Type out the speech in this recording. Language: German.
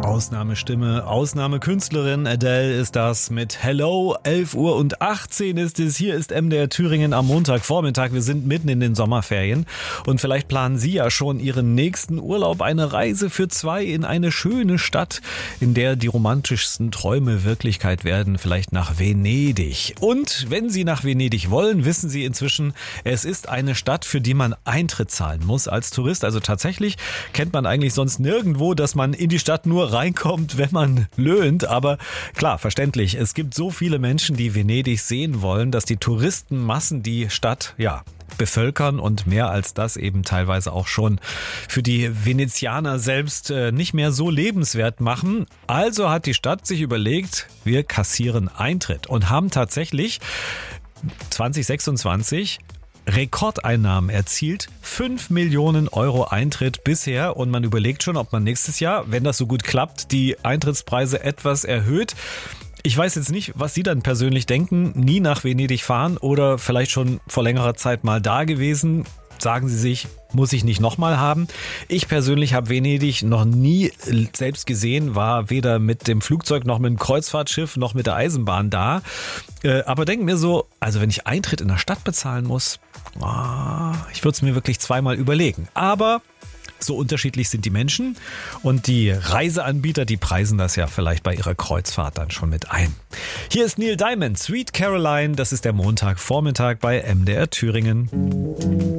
Ausnahmestimme, Ausnahmekünstlerin Adele ist das mit Hello, 11:18 Uhr ist es. Hier ist MDR Thüringen am Montagvormittag. Wir sind mitten in den Sommerferien und vielleicht planen Sie ja schon Ihren nächsten Urlaub, eine Reise für zwei in eine schöne Stadt, in der die romantischsten Träume Wirklichkeit werden, vielleicht nach Venedig. Und wenn Sie nach Venedig wollen, wissen Sie inzwischen, es ist eine Stadt, für die man Eintritt zahlen muss als Tourist. Also tatsächlich kennt man eigentlich sonst nirgendwo, dass man in die Stadt nur reinkommt, wenn man löhnt. Aber klar, verständlich. Es gibt so viele Menschen, die Venedig sehen wollen, dass die Touristenmassen die Stadt, bevölkern und mehr als das eben teilweise auch schon für die Venezianer selbst nicht mehr so lebenswert machen. Also hat die Stadt sich überlegt, wir kassieren Eintritt und haben tatsächlich 2026 Rekordeinnahmen erzielt, 5 Millionen Euro Eintritt bisher und man überlegt schon, ob man nächstes Jahr, wenn das so gut klappt, die Eintrittspreise etwas erhöht. Ich weiß jetzt nicht, was Sie dann persönlich denken, nie nach Venedig fahren oder vielleicht schon vor längerer Zeit mal da gewesen. Sagen Sie sich, muss ich nicht nochmal haben. Ich persönlich habe Venedig noch nie selbst gesehen, war weder mit dem Flugzeug noch mit dem Kreuzfahrtschiff noch mit der Eisenbahn da. Aber denke mir so, also wenn ich Eintritt in der Stadt bezahlen muss, ich würde es mir wirklich zweimal überlegen. Aber so unterschiedlich sind die Menschen und die Reiseanbieter, die preisen das ja vielleicht bei ihrer Kreuzfahrt dann schon mit ein. Hier ist Neil Diamond, Sweet Caroline, das ist der Montagvormittag bei MDR Thüringen.